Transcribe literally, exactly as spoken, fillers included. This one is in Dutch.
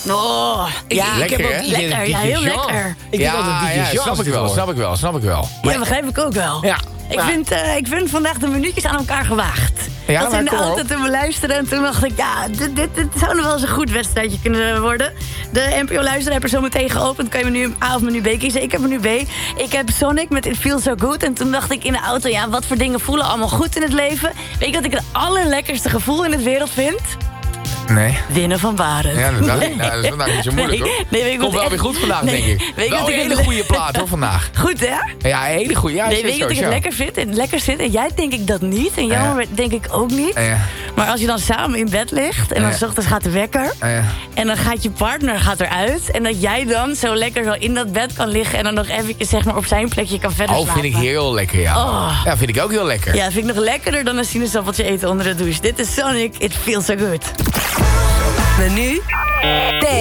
Oh, ja, Lekker, ik heb hè? ook lekker. Ja, heel lekker. Ik ja, denk altijd ja, D J Jean snap ik wel, snap ik wel, snap ik wel. Ja, begrijp ik ook wel. Ja. Ik, Ja. vind, uh, ik vind vandaag de minuutjes aan elkaar gewaagd. Ja, dat we in de maar kom auto op. toen we luisterden en toen dacht ik... ja, dit, dit, dit zou nog wel eens een goed wedstrijdje kunnen worden. De N P O-luisteraar heb er zo meteen geopend. Kan je menu A of menu B kiezen? Ik heb menu B. Ik heb Sonic met It Feels So Good. En toen dacht ik in de auto, ja, wat voor dingen voelen allemaal goed in het leven? Weet je wat ik het allerlekkerste gevoel in de wereld vind? Nee. Winnen van Barend. Ja, dat, dacht ik. Nou, dat is vandaag niet zo moeilijk, Nee, hoor. nee, weet je wat Komt wel echt- weer goed vandaag, nee, denk ik. weet je Wel wat een ik hele het- goede plaat, hoor, vandaag. Goed, hè? Ja, een hele goede. Ja, Nee, weet je wat ik het zo. lekker vind? Het lekker zit. En jij denk ik dat niet. En jou Ja. denk ik ook niet. Ja. Maar als je dan samen in bed ligt en dan Ja. 's ochtends gaat de wekker. Ja. En dan gaat je partner gaat eruit. En dat jij dan zo lekker zo in dat bed kan liggen. En dan nog eventjes zeg maar op zijn plekje kan verder Oh, slapen. vind ik heel lekker, ja. Oh. Ja, vind ik ook heel lekker. Ja, vind ik nog lekkerder dan een sinaasappeltje eten onder de douche. Dit is Sonic, It Feels So Good. Menu B.